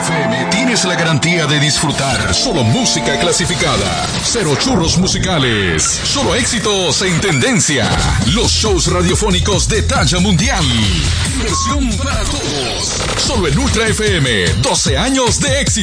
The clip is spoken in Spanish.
FM tienes la garantía de disfrutar solo música clasificada, cero churros musicales, solo éxitos en tendencia, los shows radiofónicos de talla mundial, diversión para todos, solo en Ultra FM, 12 años de éxito.